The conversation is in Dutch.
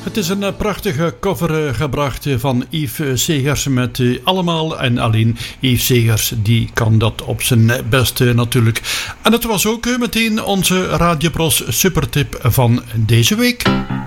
Het is een prachtige cover gebracht van Yves Segers met Allemaal en Alleen. Yves Segers die kan dat op zijn beste natuurlijk. En het was ook meteen onze Radio Bros supertip van deze week.